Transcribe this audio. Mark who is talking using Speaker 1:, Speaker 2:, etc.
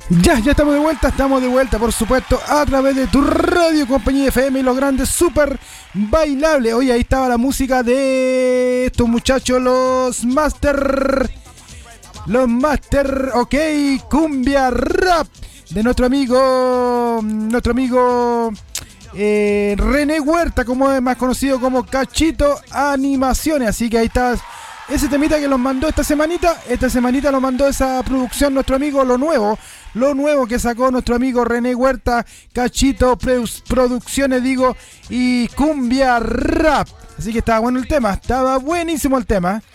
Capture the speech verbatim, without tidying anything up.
Speaker 1: Ya, ya estamos de vuelta, estamos de vuelta, por supuesto, a través de tu radio Compañía F M y los grandes super bailables. Oye, ahí estaba la música de estos muchachos, los Master, los Master, ok, cumbia rap de nuestro amigo, nuestro amigo eh, René Huerta, como es más conocido como Cachito Animaciones. Así que ahí está ese temita que los mandó esta semanita. Esta semanita lo mandó esa producción nuestro amigo, lo nuevo. Lo nuevo que sacó nuestro amigo René Huerta, Cachito Producciones, digo, y Cumbia Rap. Así que estaba bueno el tema, estaba buenísimo el tema.